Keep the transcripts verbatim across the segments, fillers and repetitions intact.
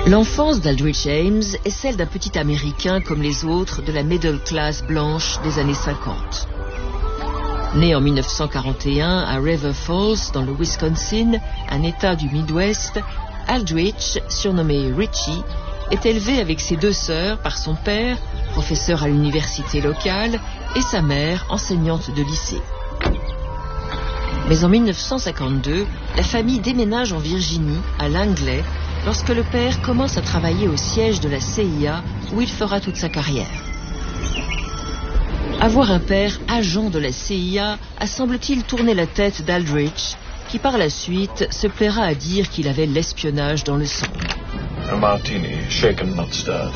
L'enfance d'Aldrich Ames est celle d'un petit Américain comme les autres de la middle class blanche des années cinquante. Né en mille neuf cent quarante et un à River Falls, dans le Wisconsin, un État du Midwest, Aldrich, surnommé Richie, est élevé avec ses deux sœurs par son père, professeur à l'université locale, et sa mère, enseignante de lycée. Mais en mille neuf cent cinquante-deux, la famille déménage en Virginie, à Langley, lorsque le père commence à travailler au siège de la C I A, où il fera toute sa carrière. Avoir un père agent de la C I A a semble-t-il tourné la tête d'Aldrich, qui par la suite se plaira à dire qu'il avait l'espionnage dans le sang. A martini, shaken not stirred.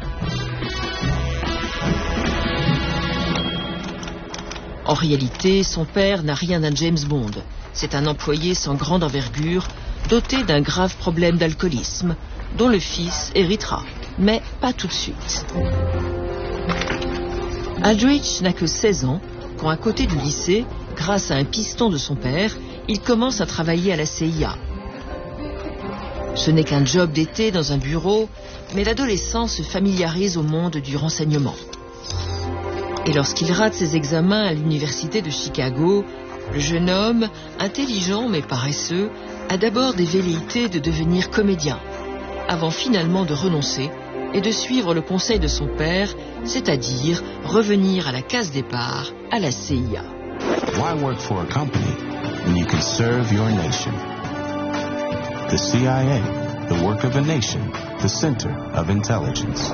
En réalité, son père n'a rien d'un James Bond. C'est un employé sans grande envergure, doté d'un grave problème d'alcoolisme, dont le fils héritera, mais pas tout de suite. Aldrich n'a que seize ans, quand à côté du lycée, grâce à un piston de son père, il commence à travailler à la C I A. Ce n'est qu'un job d'été dans un bureau, mais l'adolescent se familiarise au monde du renseignement. Et lorsqu'il rate ses examens à l'université de Chicago, le jeune homme, intelligent mais paresseux, a d'abord des velléités de devenir comédien, avant finalement de renoncer et de suivre le conseil de son père, c'est-à-dire revenir à la case départ, à la C I A. Why work for a company when you can serve your nation? The C I A, the work of a nation, the center of intelligence.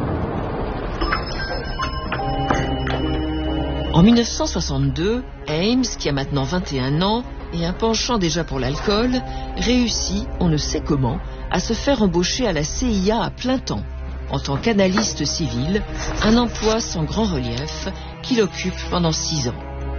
En mille neuf cent soixante-deux, Ames, qui a maintenant vingt et un ans et un penchant déjà pour l'alcool, réussit, on ne sait comment, à se faire embaucher à la C I A à plein temps, en tant qu'analyste civil, un emploi sans grand relief qu'il occupe pendant six ans.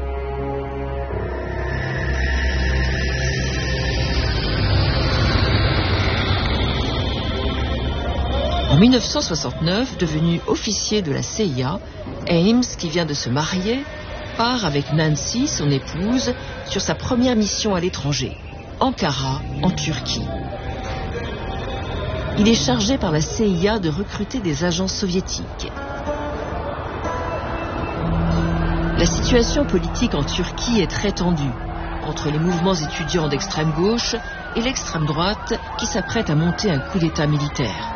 En mille neuf cent soixante-neuf, devenu officier de la C I A, Ames, qui vient de se marier, part avec Nancy, son épouse, sur sa première mission à l'étranger, Ankara, en Turquie. Il est chargé par la C I A de recruter des agents soviétiques. La situation politique en Turquie est très tendue, entre les mouvements étudiants d'extrême gauche et l'extrême droite qui s'apprête à monter un coup d'État militaire.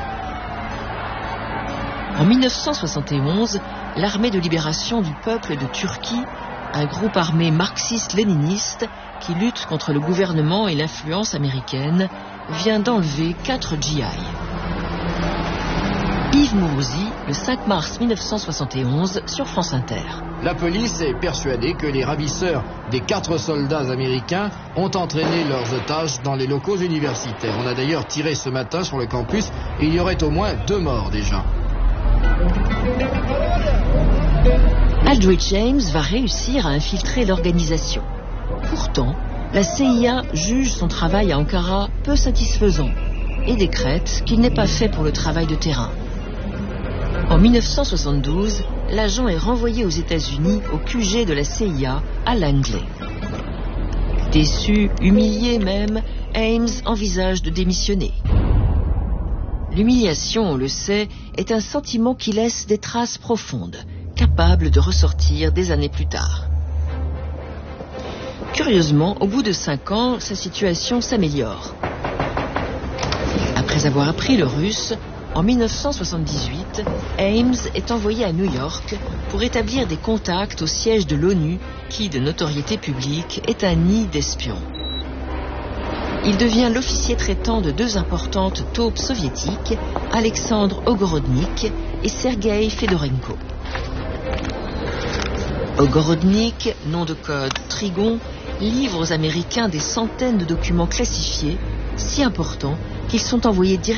En mille neuf cent soixante et onze, l'armée de libération du peuple de Turquie, un groupe armé marxiste-léniniste qui lutte contre le gouvernement et l'influence américaine, vient d'enlever quatre G I. Yves Mourouzi, le cinq mars mille neuf cent soixante et onze, sur France Inter. La police est persuadée que les ravisseurs des quatre soldats américains ont entraîné leurs otages dans les locaux universitaires. On a d'ailleurs tiré ce matin sur le campus et il y aurait au moins deux morts déjà. Aldrich Ames va réussir à infiltrer l'organisation. Pourtant, la C I A juge son travail à Ankara peu satisfaisant et décrète qu'il n'est pas fait pour le travail de terrain. En mille neuf cent soixante-douze, l'agent est renvoyé aux États-Unis au Q G de la C I A à Langley. Déçu, humilié même, Ames envisage de démissionner. L'humiliation, on le sait, est un sentiment qui laisse des traces profondes, capables de ressortir des années plus tard. Curieusement, au bout de cinq ans, sa situation s'améliore. Après avoir appris le russe, en mille neuf cent soixante-dix-huit, Ames est envoyé à New York pour établir des contacts au siège de l'ONU, qui, de notoriété publique, est un nid d'espions. Il devient l'officier traitant de deux importantes taupes soviétiques, Alexandre Ogorodnik et Sergei Fedorenko. Ogorodnik, nom de code Trigon, livre aux Américains des centaines de documents classifiés, si importants qu'ils sont envoyés directement